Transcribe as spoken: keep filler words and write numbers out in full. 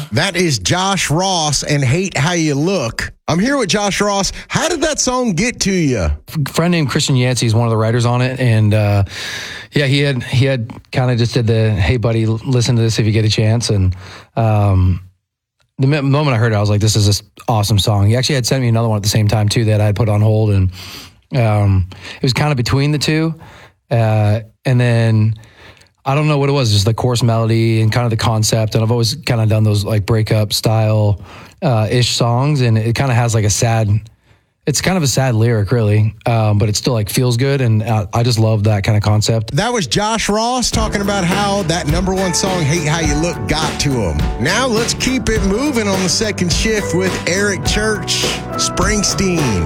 That is Josh Ross and Hate How You Look. I'm here with Josh Ross. How did that song get to you? A friend named Christian Yancey is one of the writers on it, and uh, yeah, he had he had kind of just did the, hey buddy, listen to this if you get a chance. And um, the moment I heard it, I was like, this is an awesome song. He actually had sent me another one at the same time too that I had put on hold, and um, it was kind of between the two. Uh, and then I don't know what it was, just the chorus melody and kind of the concept. And I've always kind of done those like breakup style uh, ish songs, and it kind of has like a sad, it's kind of a sad lyric really, um, but it still like feels good. And uh, I just love that kind of concept. That was Josh Ross talking about how that number one song, Hate How You Look, got to him. Now let's keep it moving on the second shift with Eric Church, Springsteen.